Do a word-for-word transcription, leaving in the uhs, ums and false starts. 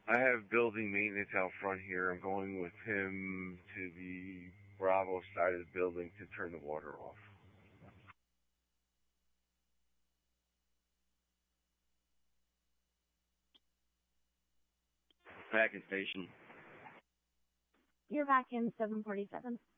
I have building maintenance out front here. I'm going with him to the Bravo side of the building to turn the water off. Packing station. You're back in seven forty-seven.